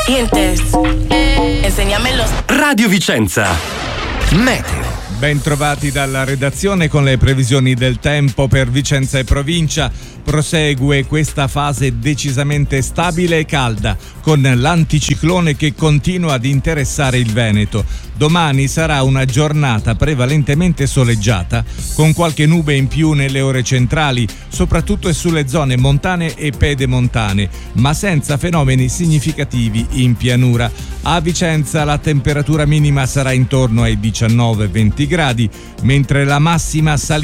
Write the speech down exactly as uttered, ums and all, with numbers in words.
Dientes. Enséñamelos. Radio Vicenza. Meteo. Ben trovati dalla redazione con le previsioni del tempo per Vicenza e provincia. Prosegue questa fase decisamente stabile e calda, con l'anticiclone che continua ad interessare il Veneto. Domani sarà una giornata prevalentemente soleggiata, con qualche nube in più nelle ore centrali, soprattutto sulle zone montane e pedemontane, ma senza fenomeni significativi in pianura. A Vicenza la temperatura minima sarà intorno ai diciannove venti gradi, mentre la massima salirà